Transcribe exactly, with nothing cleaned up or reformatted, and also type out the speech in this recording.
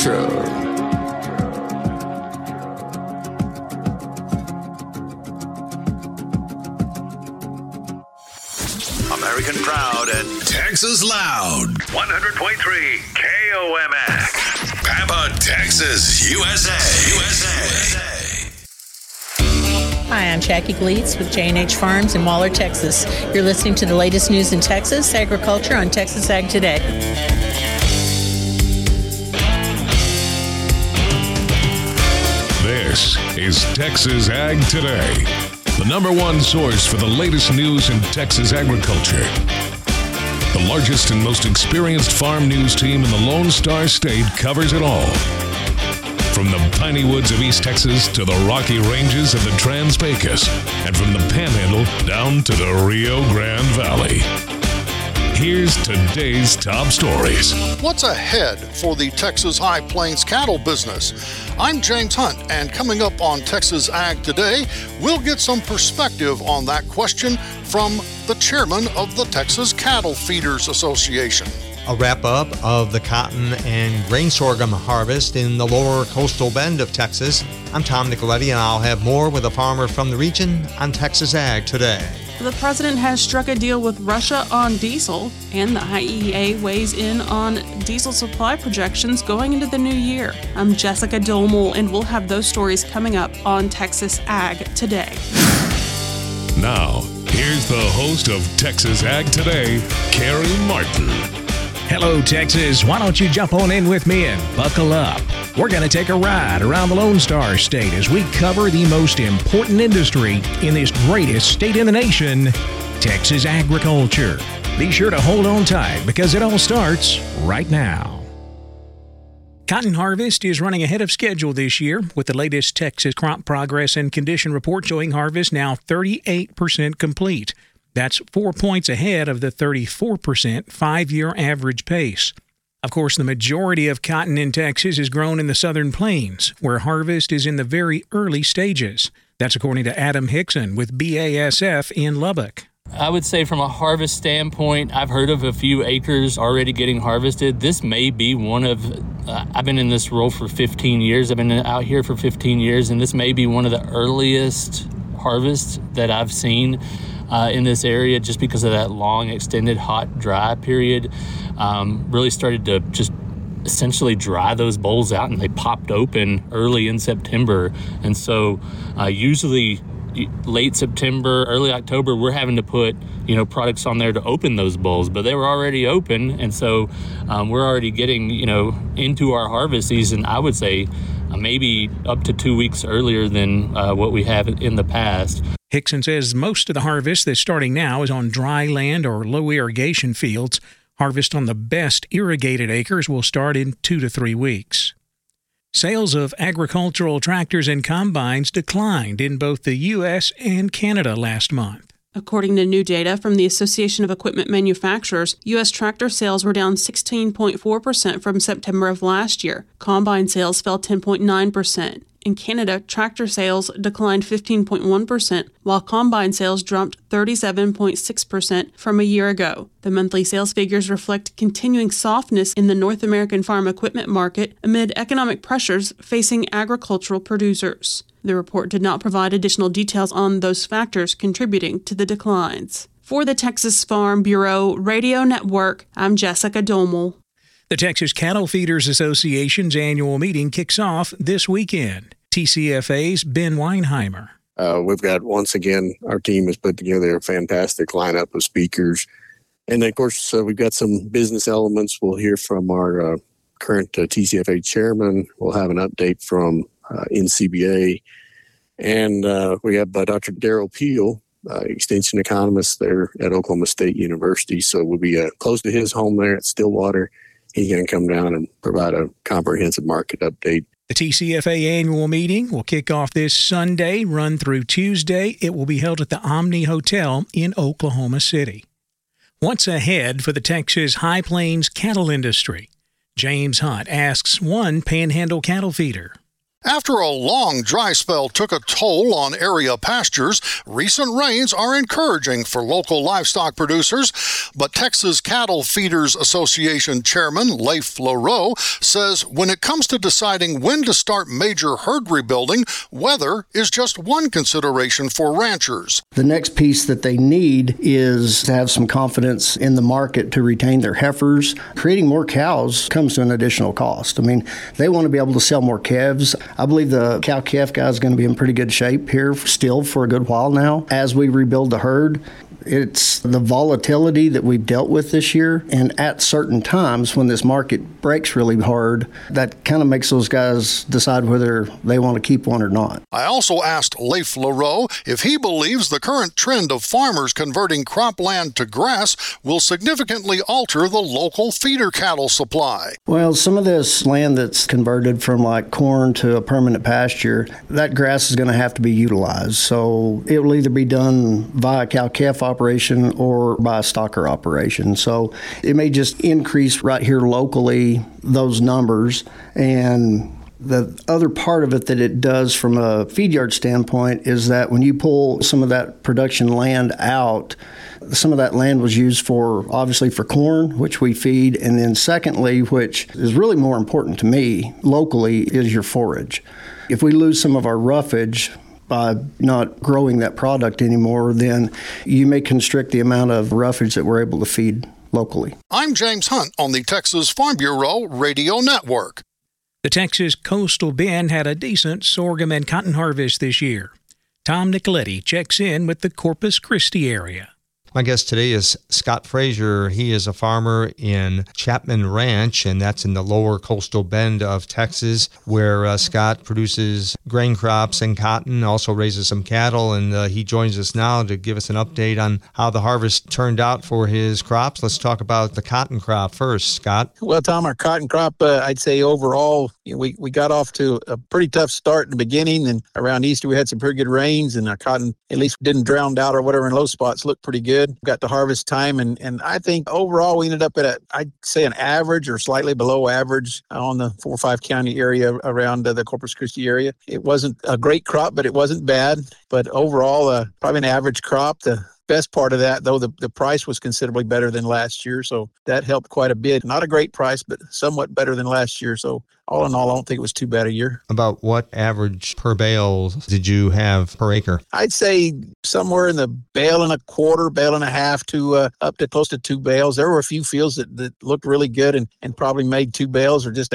American proud and Texas loud. one hundred point three K O M X. Pampa, Texas, U S A. U S A. Hi, I'm Jackie Gleitz with J and H Farms in Waller, Texas. You're listening to the latest news in Texas agriculture on Texas Ag Today. This is Texas Ag Today, the number one source for the latest news in Texas agriculture. The largest and most experienced farm news team in the Lone Star State covers it all. From the piney woods of East Texas to the rocky ranges of the Trans-Pecos, and from the Panhandle down to the Rio Grande Valley. Here's today's top stories. What's ahead for the Texas High Plains cattle business? I'm James Hunt, and coming up on Texas Ag Today, we'll get some perspective on that question from the chairman of the Texas Cattle Feeders Association. A wrap-up of the cotton and grain sorghum harvest in the lower coastal bend of Texas. I'm Tom Nicoletti, and I'll have more with a farmer from the region on Texas Ag Today. The president has struck a deal with Russia on diesel, and the I E A weighs in on diesel supply projections going into the new year. I'm Jessica Domel, and we'll have those stories coming up on Texas Ag Today. Now, here's the host of Texas Ag Today, Carrie Martin. Hello, Texas. Why don't you jump on in with me and buckle up? We're going to take a ride around the Lone Star State as we cover the most important industry in this greatest state in the nation, Texas agriculture. Be sure to hold on tight because it all starts right now. Cotton harvest is running ahead of schedule this year, with the latest Texas Crop Progress and Condition Report showing harvest now thirty-eight percent complete. That's four points ahead of the thirty-four percent five-year average pace. Of course, the majority of cotton in Texas is grown in the southern plains, where harvest is in the very early stages. That's according to Adam Hickson with B A S F in Lubbock. I would say from a harvest standpoint, I've heard of a few acres already getting harvested. This may be one of, uh, I've been in this role for fifteen years. I've been out here for fifteen years, and this may be one of the earliest harvests that I've seen Uh, in this area, just because of that long, extended, hot, dry period. Um, really started to just essentially dry those bolls out, and they popped open early in September. And so uh, usually late September, early October, we're having to put, you know, products on there to open those bolls, but they were already open. And so um, we're already getting, you know, into our harvest season, I would say uh, maybe up to two weeks earlier than uh, what we have in the past. Hickson says most of the harvest that's starting now is on dry land or low irrigation fields. Harvest on the best irrigated acres will start in two to three weeks. Sales of agricultural tractors and combines declined in both the U S and Canada last month. According to new data from the Association of Equipment Manufacturers, U S tractor sales were down sixteen point four percent from September of last year. Combine sales fell ten point nine percent. In Canada, tractor sales declined fifteen point one percent, while combine sales jumped thirty-seven point six percent from a year ago. The monthly sales figures reflect continuing softness in the North American farm equipment market amid economic pressures facing agricultural producers. The report did not provide additional details on those factors contributing to the declines. For the Texas Farm Bureau Radio Network, I'm Jessica Domel. The Texas Cattle Feeders Association's annual meeting kicks off this weekend. T C F A's Ben Weinheimer. Uh, we've got, once again, our team has put together a fantastic lineup of speakers. And then, of course, uh, we've got some business elements. We'll hear from our uh, current uh, T C F A chairman. We'll have an update from uh, N C B A. And uh, we have uh, Doctor Darrell Peel, uh, extension economist there at Oklahoma State University. So we'll be uh, close to his home there at Stillwater. He's going to come down and provide a comprehensive market update. The T C F A annual meeting will kick off this Sunday, run through Tuesday. It will be held at the Omni Hotel in Oklahoma City. What's ahead for the Texas High Plains cattle industry? James Hunt asks one Panhandle cattle feeder. After a long dry spell took a toll on area pastures, recent rains are encouraging for local livestock producers. But Texas Cattle Feeders Association Chairman Leif LaRoe says when it comes to deciding when to start major herd rebuilding, weather is just one consideration for ranchers. The next piece that they need is to have some confidence in the market to retain their heifers. Creating more cows comes to an additional cost. I mean, they want to be able to sell more calves. I believe the cow-calf guy is going to be in pretty good shape here still for a good while now as we rebuild the herd. It's the volatility that we've dealt with this year, and at certain times when this market breaks really hard, that kind of makes those guys decide whether they want to keep one or not. I also asked Leif LaRoe if he believes the current trend of farmers converting cropland to grass will significantly alter the local feeder cattle supply. Well, some of this land that's converted from like corn to a permanent pasture, that grass is going to have to be utilized. So it will either be done via cow-calf operation or by a stocker operation. So it may just increase right here locally those numbers. And the other part of it that it does from a feed yard standpoint is that when you pull some of that production land out, some of that land was used for, obviously, for corn, which we feed. And then secondly, which is really more important to me locally, is your forage. If we lose some of our roughage by not growing that product anymore, then you may constrict the amount of roughage that we're able to feed locally. I'm James Hunt on the Texas Farm Bureau Radio Network. The Texas Coastal Bend had a decent sorghum and cotton harvest this year. Tom Nicoletti checks in with the Corpus Christi area. My guest today is Scott Frazier. He is a farmer in Chapman Ranch, and that's in the lower coastal bend of Texas, where uh, Scott produces grain crops and cotton, also raises some cattle, and uh, he joins us now to give us an update on how the harvest turned out for his crops. Let's talk about the cotton crop first, Scott. Well, Tom, our cotton crop, uh, I'd say overall, you know, we, we got off to a pretty tough start in the beginning, and around Easter we had some pretty good rains, and our cotton at least didn't drown out or whatever in low spots, looked pretty good. Got to harvest time, and, and I think overall we ended up at, a, I'd say, an average or slightly below average on the four or five county area around uh, the Corpus Christi area. It wasn't a great crop, but it wasn't bad. But overall, uh, probably an average crop. The best part of that, though, the, the price was considerably better than last year, so that helped quite a bit. Not a great price, but somewhat better than last year. So all in all, I don't think it was too bad a year. About what average per bale did you have per acre? I'd say somewhere in the bale and a quarter, bale and a half to uh, up to close to two bales. There were a few fields that, that looked really good and, and probably made two bales or just